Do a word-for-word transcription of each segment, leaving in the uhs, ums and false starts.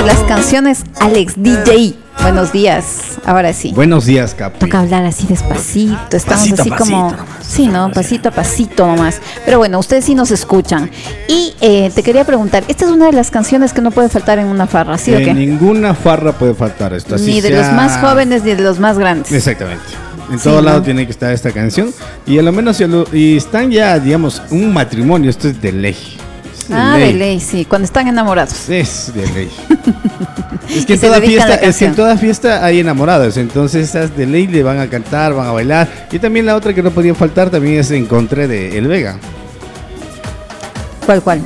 las canciones, Alex D J. Buenos días, ahora sí. Buenos días, Capi. Toca hablar así despacito, estamos pasito así a como... pasito, sí, ¿no? Pasito a pasito nomás. Pero bueno, ustedes sí nos escuchan. Y eh, te quería preguntar, esta es una de las canciones que no puede faltar en una farra, ¿sí o qué? En ninguna farra puede faltar esto. Así Ni de sea... los más jóvenes ni de los más grandes. Exactamente. En Sí, todo ¿no? lado tiene que estar esta canción. Y a lo menos, si lo- y están ya, digamos, un matrimonio, esto es de ley. Es de Ah, de ley, sí, cuando están enamorados. Es de ley. Es que Y en se toda dedican a la fiesta, es que en canción. toda fiesta hay enamorados, entonces esas de ley le van a cantar, van a bailar. Y también la otra que no podía faltar también es Encontré de El Vega. ¿Cuál, cuál?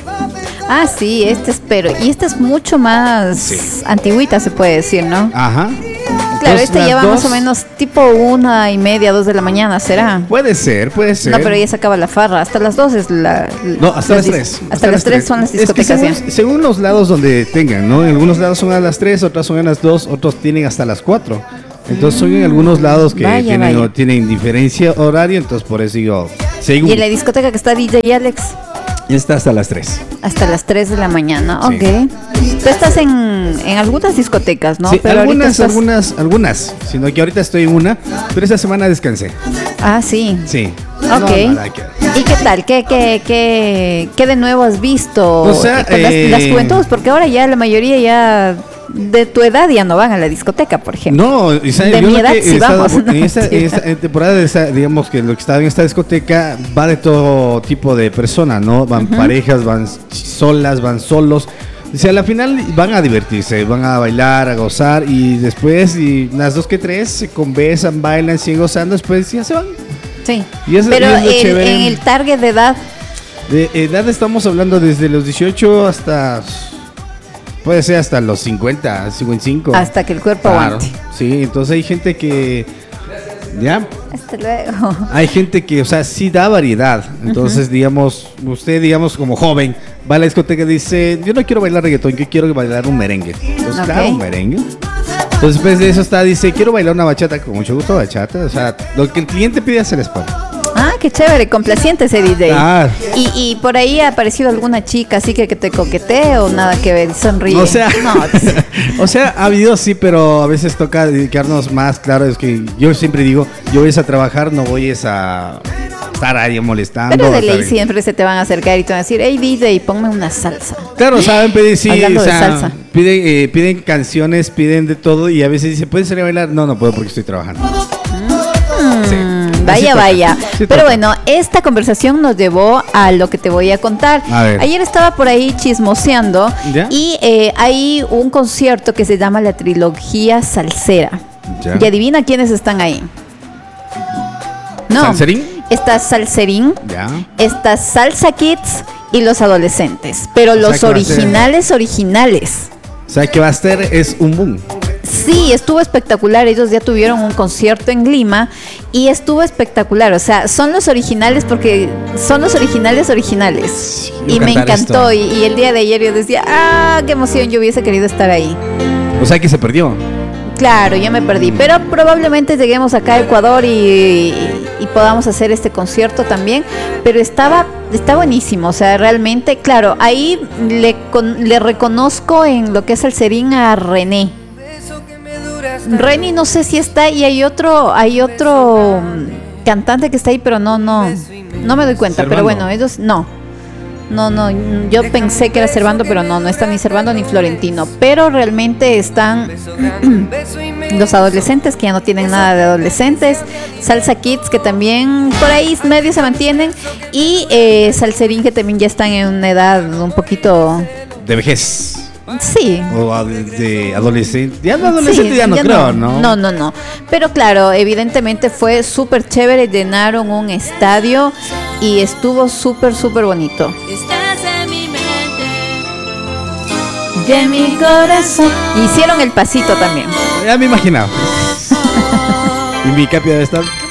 Ah, sí, este es, pero, y esta es mucho más Sí. antigüita, se puede decir, ¿no? Ajá. Claro, Entonces, este las lleva más dos- o menos tipo una y media, dos de la mañana, ¿será? Puede ser, puede ser. No, pero ya se acaba la farra. Hasta las dos es la... No, hasta las dis- tres. Hasta, las tres son las Es que discotecas según, ya. según los lados donde tengan, ¿no? En algunos lados son a las tres, otras son a las dos, otros tienen hasta las cuatro. Entonces son en algunos lados que Vaya, tienen, vaya. tienen diferencia horaria, entonces por eso digo, según. Y en la discoteca que está D J Alex, Está hasta las tres. hasta las tres de la mañana. Sí. Ok. Tú estás en, en algunas discotecas, ¿no? Sí, Pero ahorita algunas, estás- algunas, algunas. Sino que ahorita estoy en una, pero esta semana descansé. Ah, sí. Sí. Ok. No, nada que- ¿Y qué tal? ¿Qué, qué, qué, qué de nuevo has visto? O sea, con las, eh, las juventudes, porque ahora ya la mayoría ya de tu edad ya no van a la discoteca, por ejemplo. No, y sabe, De yo mi lo edad que he sí estado- vamos, no, en esta, en mentira. esta temporada, de esa, digamos que lo que está en esta discoteca va de todo tipo de personas, ¿no? Van parejas, van solas, van solos. O sea, a la final van a divertirse, van a bailar, a gozar y después, y las dos que tres se conversan, bailan, siguen gozando, después ya se van. Sí. Y eso- Pero y es lo el- chévere. en el target de edad, De edad estamos hablando desde los dieciocho hasta, puede ser hasta los cincuenta, cincuenta y cinco. hasta que el cuerpo Claro, aguante. sí, entonces hay gente que, ya, Hasta luego. hay gente que, o sea, sí da variedad. Entonces, digamos, usted, digamos, como joven, va a la discoteca y dice, yo no quiero bailar reggaetón, yo quiero bailar un merengue. Entonces, Ok. claro, un merengue. Entonces, después de eso está, dice, quiero bailar una bachata, con mucho gusto bachata. O sea, lo que el cliente pide se les pone. Ah, qué chévere, complaciente ese D J. Ah. Y, y por ahí ha aparecido alguna chica así que, que te coquetee o nada que ver, sonríe. O sea, no, pues, o sea, ha habido sí, pero a veces toca dedicarnos más. Claro, es que yo siempre digo, yo voy a trabajar, no voy a estar ahí molestando. pero de ley ¿saben? siempre se te van a acercar y te van a decir, hey D J, ponme una salsa. Claro, saben pedir, sí, Hablando o de sea, salsa. Piden, eh, piden canciones, piden de todo y a veces dice, ¿puedes salir a bailar? No, no puedo porque estoy trabajando. Sí. Mm, vaya, toca, vaya. sí Pero toca. bueno, esta conversación nos llevó a lo que te voy a contar. A ver. Ayer estaba por ahí chismoseando ¿Ya? y eh, hay un concierto que se llama la Trilogía Salsera. Ya. Y adivina quiénes están ahí. No. ¿Salserín? Está Salserín, Ya. está Salsa Kids y los adolescentes. Pero O sea, los que va a ser- originales, originales. O sea, que va a estar es un boom. Sí, estuvo espectacular. Ellos ya tuvieron un concierto en Lima y estuvo espectacular. O sea, son los originales porque son los originales originales. Sí, y yo me cantar encantó. esto. Y, y el día de ayer yo decía, ah, qué emoción, yo hubiese querido estar ahí. O sea, que se perdió. Claro, yo me perdí. Pero probablemente lleguemos acá a Ecuador y, y- y podamos hacer este concierto también. Pero estaba, está buenísimo. O sea, realmente, claro, ahí le, con- le reconozco en lo que es el Serín a René. Reni no sé si está y hay otro, hay otro mm, cantante que está ahí, pero no, no, no me doy cuenta. Servando. Pero bueno, ellos no, no, no. Yo pensé que era Servando, pero no, no está ni Servando ni Florentino. Pero realmente están los adolescentes que ya no tienen nada de adolescentes, Salsa Kids que también por ahí medio se mantienen y eh, Salserín que también ya están en una edad un poquito, De vejez. sí. O a- de adolescente. Ya no adolescente, Sí, ya no creo, ¿no? No, no, no. Pero claro, evidentemente fue súper chévere. Llenaron un estadio y estuvo súper, súper bonito. Estás en mi mente. De mi corazón. Hicieron el pasito también. Ya me imaginaba. Y mi Capi debe estar.